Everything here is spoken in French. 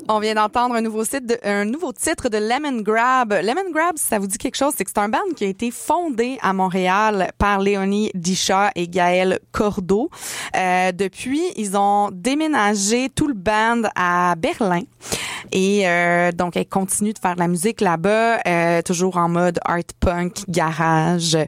On vient d'entendre un nouveau titre de Lemon Grab. Lemon Grab, si ça vous dit quelque chose, c'est que c'est un band qui a été fondé à Montréal par Léonie Dichat et Gaël Cordeau. Depuis, ils ont déménagé tout le band à Berlin. Et donc, elle continue de faire de la musique là-bas, toujours en mode art punk, garage.